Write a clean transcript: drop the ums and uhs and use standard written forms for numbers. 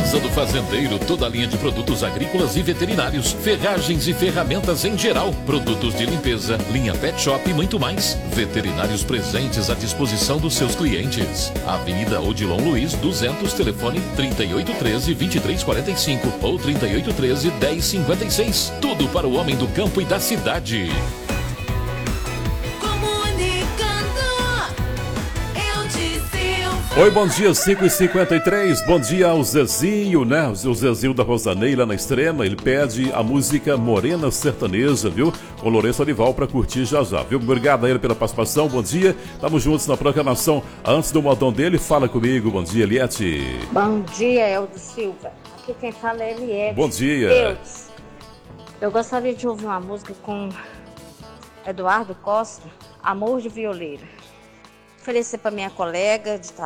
Casa do Fazendeiro, toda a linha de produtos agrícolas e veterinários, ferragens e ferramentas em geral, produtos de limpeza, linha pet shop e muito mais. Veterinários presentes à disposição dos seus clientes. Avenida Odilon Luiz, 200, telefone 3813-2345 ou 3813-1056. Tudo para o homem do campo e da cidade. Oi, bom dia, 5h53, bom dia ao Zezinho, né? O Zezinho da Rosaneila na Extrema, ele pede a música Morena Sertaneja, viu? Com Lourenço Arival pra curtir já já, viu? Obrigado a ele pela participação, bom dia, estamos juntos na programação. Antes do modão dele, fala comigo, bom dia, Eliette. Bom dia, Eldo Silva, aqui quem fala é Eliette. Bom dia. Deus, eu gostaria de ouvir uma música com Eduardo Costa, Amor de Violeira. Oferecer para minha colega de